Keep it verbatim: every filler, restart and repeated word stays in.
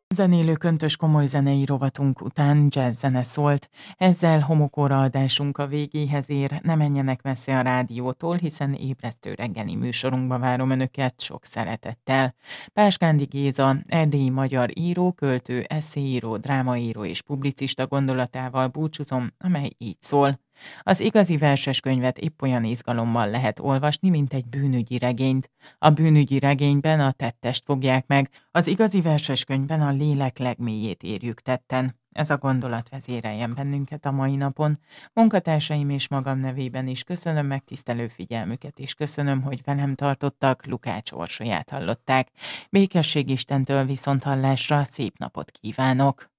Zenélő köntös komoly zenei rovatunk után jazz zene szólt, ezzel homokóra adásunk a végéhez ér, ne menjenek messze a rádiótól, hiszen ébresztő reggeli műsorunkba várom önöket sok szeretettel. Páskándi Géza, erdélyi magyar író, költő, esszéíró, drámaíró és publicista gondolatával búcsúzom, amely így szól. Az igazi verseskönyvet épp olyan izgalommal lehet olvasni, mint egy bűnügyi regényt. A bűnügyi regényben a tettest fogják meg, az igazi verseskönyvben a lélek legmélyét érjük tetten. Ez a gondolat vezéreljen bennünket a mai napon. Munkatársaim és magam nevében is köszönöm megtisztelő figyelmüket, és köszönöm, hogy velem tartottak, Lukács Orsolyát hallották. Békesség Istentől viszonthallásra, szép napot kívánok!